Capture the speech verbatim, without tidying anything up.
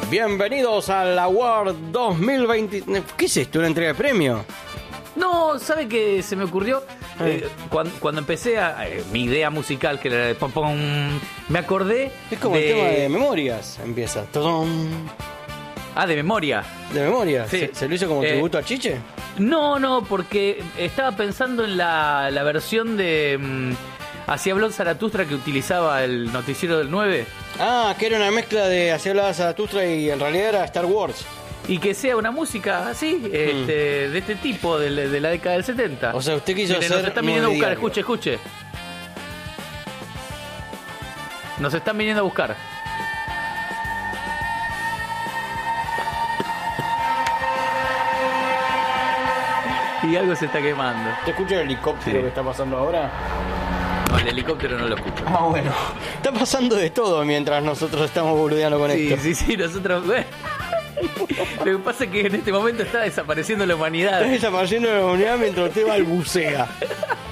Bienvenidos al Award dos mil veinte. ¿Qué es esto? ¿Una entrega de premio? No, ¿sabe qué se me ocurrió? Eh, cuando, cuando empecé a, eh, mi idea musical, que era de pom pom, me acordé. Es como de... el tema de Memorias. Empieza. Todón. Ah, de memoria. ¿De Memorias? Sí. ¿Se, ¿Se lo hizo como Eh, tributo a Chiche? No, no, porque estaba pensando en la, la versión de mm, Así habló Zaratustra que utilizaba el noticiero del nueve. Ah, que era una mezcla de Así hablaba Zaratustra y en realidad era Star Wars. Y que sea una música así, este, de este tipo, de, de la década del setenta. O sea, usted quiso Mire, hacer nos están viniendo a buscar, mobiliario. escuche, escuche. Nos están viniendo a buscar. Y algo se está quemando. ¿Te escucha el helicóptero Sí. que está pasando ahora? No, el helicóptero no lo escucho. Ah, bueno. Está pasando de todo mientras nosotros estamos boludeando con Sí, esto. sí, sí, nosotros... bueno. Lo que pasa es que en este momento está desapareciendo la humanidad. Está desapareciendo la humanidad mientras usted balbucea.